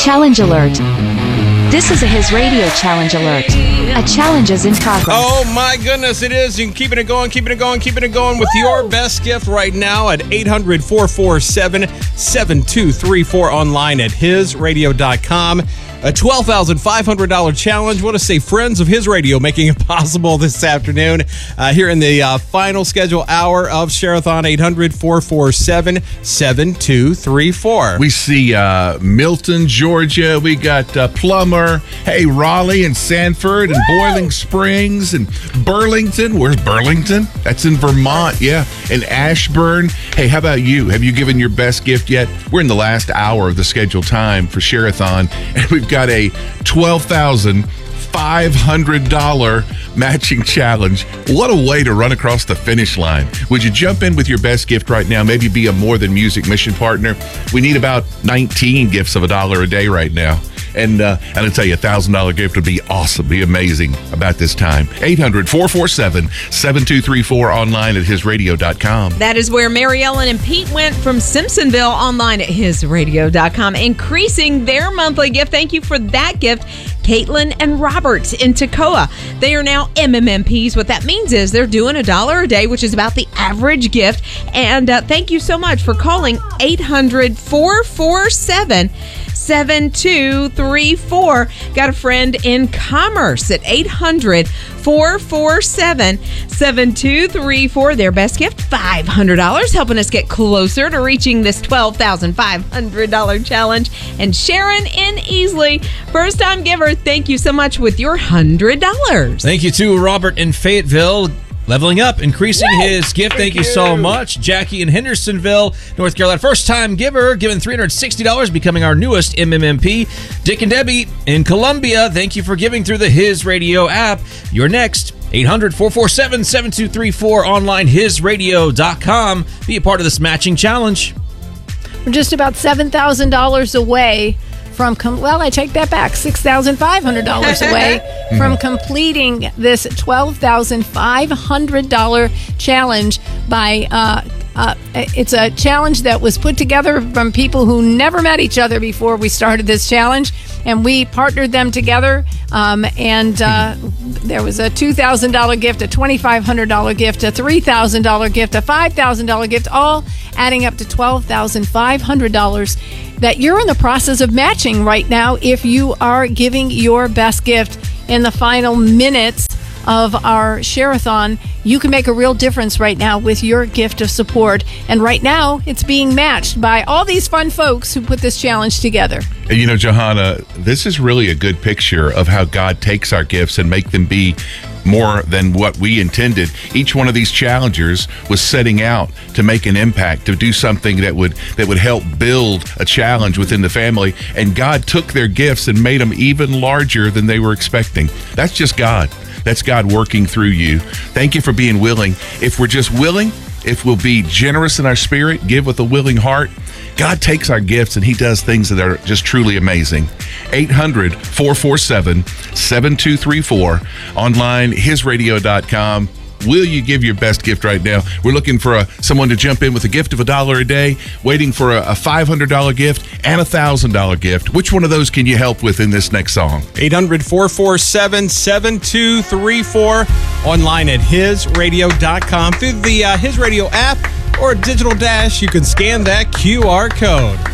Challenge alert. This is a His Radio challenge alert. A challenge is in progress. Oh my goodness, it is. You can keep it going with your best gift right now at 800-447-7234 online at hisradio.com. A $12,500 challenge. I want to say friends of His Radio making it possible this afternoon here in the final schedule hour of Share-a-thon. 800-447-7234. We see Milton, Georgia. We got Plummer. Hey, Raleigh and Sanford and Boiling Springs and Burlington. Where's Burlington? That's in Vermont, yeah. And Ashburn. Hey, how about you? Have you given your best gift yet? We're in the last hour of the scheduled time for Share-a-thon, and we've got a $12,500 matching challenge. What a way to run across the finish line. Would you jump in with your best gift right now? Maybe be a More Than Music mission partner. We need about 19 gifts of $1 a day right now. And I'll tell you, a $1,000 gift would be awesome, be amazing about this time. 800-447-7234 online at hisradio.com. That is where Mary Ellen and Pete went from Simpsonville online at hisradio.com, increasing their monthly gift. Thank you for that gift. Caitlin and Robert in Toccoa. They are now MMMPs. What that means is they're doing $1 a day, which is about the average gift. And thank you so much for calling 800-447-7234. Got a friend in Commerce at 800-447-7234. Their best gift, $500, helping us get closer to reaching this $12,500 challenge. And Sharon in Easley, first time giver, thank you so much with your $100. Thank you to Robert in Fayetteville. Leveling up, increasing his gift. Thank you so much. Jackie in Hendersonville, North Carolina. First time giver, given $360, becoming our newest MMMP. Dick and Debbie in Columbia, thank you for giving through the His Radio app. You're next. 800-447-7234 online, hisradio.com. Be a part of this matching challenge. We're just about $7,000 away from, I take that back, $6,500 away from completing this $12,500 challenge by, it's a challenge that was put together from people who never met each other before we started this challenge, and we partnered them together, and there was a $2,000 gift, a $2,500 gift, a $3,000 gift, a $5,000 gift, all adding up to $12,500 that you're in the process of matching right now if you are giving your best gift in the final minutes of our Share-a-thon. You can make a real difference right now with your gift of support. And right now, it's being matched by all these fun folks who put this challenge together. And you know, Johanna, this is really a good picture of how God takes our gifts and make them be more than what we intended. Each one of these challengers was setting out to make an impact, to do something that would help build a challenge within the family. And God took their gifts and made them even larger than they were expecting. That's just God. That's God working through you. Thank you for being willing. If we're just willing, if we'll be generous in our spirit, give with a willing heart, God takes our gifts and He does things that are just truly amazing. 800-447-7234. Online, hisradio.com. Will you give your best gift right now? We're looking for someone to jump in with a gift of $1 a day, waiting for a $500 gift and a $1,000 gift. Which one of those can you help with in this next song? 800-447-7234. Online at hisradio.com. Through the His Radio app or Digital Dash, you can scan that QR code.